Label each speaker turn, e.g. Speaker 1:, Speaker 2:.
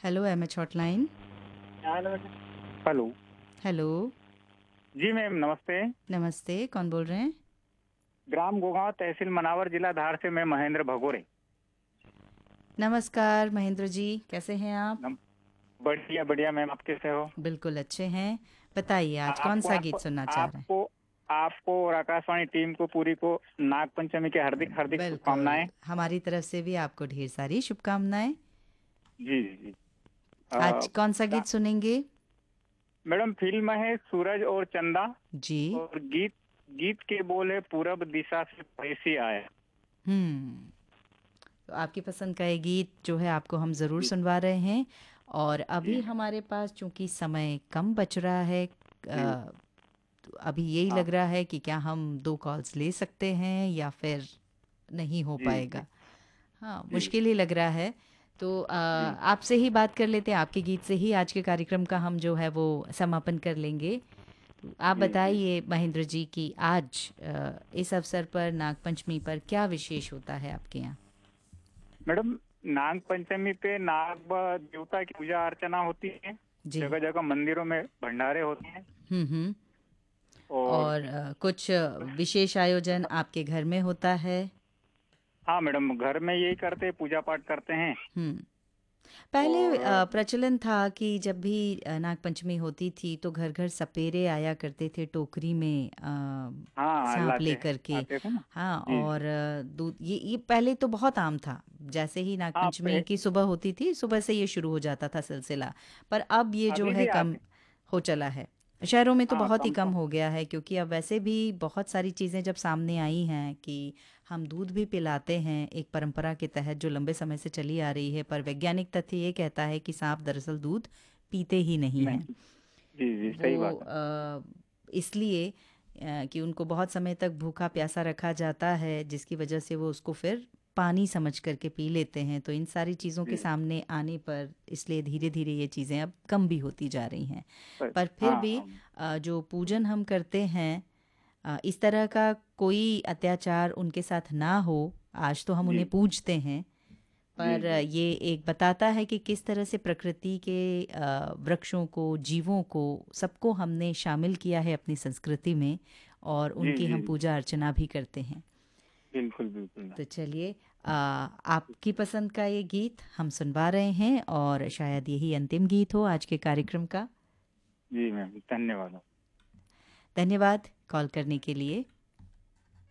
Speaker 1: Hello MH hotline.
Speaker 2: Hello.
Speaker 1: Hello.
Speaker 2: जी ma'am, नमस्ते।
Speaker 1: नमस्ते, कौन बोल रहे हैं?
Speaker 2: ग्राम गोगांव, तहसील मनावर, जिला धार से मैं महेंद्र भगोरे।
Speaker 1: नमस्कार महेंद्र जी, कैसे हैं आप?
Speaker 2: नम- बढ़िया बढ़िया मैम, आप कैसे हो?
Speaker 1: बिल्कुल अच्छे हैं। बताइए आज कौन
Speaker 2: आपको
Speaker 1: सा
Speaker 2: आपको
Speaker 1: गीत सुनना चाह रहे हैं?
Speaker 2: आपको आपको और आकाशवाणी टीम को पूरी को नाग पंचमी के हार्दिक हार्दिक
Speaker 1: बिल्कुल,
Speaker 2: शुभकामनाएं।
Speaker 1: हमारी तरफ से भी आपको ढेर सारी शुभकामनाएं।
Speaker 2: जी जी जी।
Speaker 1: आज कौन सा
Speaker 2: गा-
Speaker 1: गीत सुनेंगे?
Speaker 2: मैडम, फिल्म है सूरज और चंदा।
Speaker 1: जी।
Speaker 2: और गीत गीत के बोल है पूरब दिशा से पैसी आया।
Speaker 1: हम्म। तो आपकी पसंद का ये गीत जो है आपको हम ज़रूर
Speaker 2: जी
Speaker 1: सुनवा रहे हैं। और
Speaker 2: जी
Speaker 1: अभी
Speaker 2: मैम।
Speaker 1: हमारे पास चूंकि समय कम बच रहा है,
Speaker 2: जी।
Speaker 1: तो अभी यही
Speaker 2: हाँ।
Speaker 1: लग रहा है कि क्या हम 2 कॉल्स ले सकते हैं या फिर नहीं हो
Speaker 2: जी जी
Speaker 1: पाएगा। हाँ,
Speaker 2: जी
Speaker 1: मुश्किल ही लग रहा है। तो
Speaker 2: जी
Speaker 1: आपसे ही बात कर लेते हैं, आपके गीत से ही आज के कार्यक्रम का हम जो है वो समापन कर लेंगे। तो आप
Speaker 2: जी जी।
Speaker 1: बताइए महेंद्र जी कि आज इस अवसर पर नागपंचमी पर क्या विशेष होता है आपके यहाँ?
Speaker 2: मैडम, नाग पंचमी पे देवता की पूजा अर्चना होती है।
Speaker 1: जी।
Speaker 2: जगह जगह मंदिरों में भंडारे होते हैं।
Speaker 1: हम्म।
Speaker 2: और
Speaker 1: और कुछ विशेष आयोजन आपके घर में होता है?
Speaker 2: हाँ मैडम, घर में यही करते हैं, पूजा पाठ करते हैं।
Speaker 1: हम्म। पहले
Speaker 2: और
Speaker 1: प्रचलन था कि जब भी नागपंचमी होती थी तो घर घर सपेरे आया करते थे टोकरी में
Speaker 2: हाँ,
Speaker 1: सांप
Speaker 2: लाते
Speaker 1: लेकर के।
Speaker 2: आते थे ना।
Speaker 1: हाँ,
Speaker 2: जी
Speaker 1: और
Speaker 2: जी।
Speaker 1: दूध, ये पहले तो बहुत आम था। जैसे ही
Speaker 2: हाँ,
Speaker 1: नागपंचमी की सुबह होती थी, सुबह से ये शुरू हो जाता था सिलसिला। पर अब ये जो
Speaker 2: अभी
Speaker 1: है
Speaker 2: भी
Speaker 1: कम
Speaker 2: आते।
Speaker 1: हो चला है। शहरों में तो
Speaker 2: हाँ,
Speaker 1: बहुत ही
Speaker 2: कम
Speaker 1: कम
Speaker 2: तो।
Speaker 1: हो गया है, क्योंकि अब वैसे भी बहुत सारी चीज़ें जब सामने आई हैं कि हम दूध भी पिलाते हैं एक परंपरा के तहत जो लंबे समय से चली आ रही है, पर वैज्ञानिक तथ्य ये कहता है कि सांप दरअसल दूध पीते ही नहीं हैं।
Speaker 2: नहीं। जी जी,
Speaker 1: वो
Speaker 2: सही बात है।
Speaker 1: इसलिए कि उनको बहुत समय तक भूखा प्यासा रखा जाता है, जिसकी वजह से वो उसको फिर पानी समझ करके पी लेते हैं। तो इन सारी चीज़ों के
Speaker 2: जी।
Speaker 1: सामने आने पर इसलिए धीरे धीरे ये चीज़ें अब कम भी होती जा रही हैं। पर फिर
Speaker 2: हाँ
Speaker 1: भी
Speaker 2: हाँ।
Speaker 1: जो पूजन हम करते हैं, इस तरह का कोई अत्याचार उनके साथ ना हो, आज तो हम
Speaker 2: जी
Speaker 1: उन्हें पूजते हैं।
Speaker 2: जी
Speaker 1: पर
Speaker 2: जी।
Speaker 1: ये एक बताता है कि किस तरह से प्रकृति के वृक्षों को, जीवों को, सबको हमने शामिल किया है अपनी संस्कृति में, और
Speaker 2: जी
Speaker 1: उनकी
Speaker 2: जी
Speaker 1: हम
Speaker 2: जी।
Speaker 1: पूजा अर्चना भी करते हैं।
Speaker 2: बिल्कुल बिल्कुल।
Speaker 1: तो चलिए, आपकी पसंद का ये गीत हम सुनवा रहे हैं, और शायद यही अंतिम गीत हो आज के कार्यक्रम का।
Speaker 2: जी मैम, धन्यवाद।
Speaker 1: धन्यवाद कॉल करने के लिए।